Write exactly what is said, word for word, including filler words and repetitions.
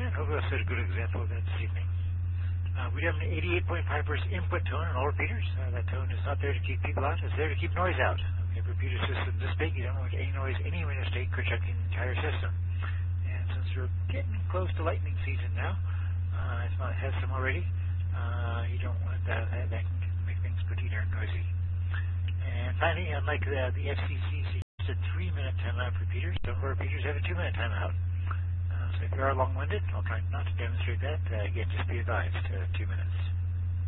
and hopefully I'll set a good example of that this evening. Uh, we have an eighty-eight point five hertz input tone in all repeaters. Uh, that tone is not there to keep people out, it's there to keep noise out. We have a repeater system this big, you don't want any noise anywhere in the state could check the entire system. And since we're getting close to lightning season now, uh, if not has some already, uh, you don't want that, that, that can make things pretty darn noisy. And finally, unlike the, the F C C suggested three-minute timeout repeaters, some of our repeaters have a two-minute timeout. Uh, so if you are long-winded, I'll try not to demonstrate that. Uh, again, just be advised, uh, two minutes.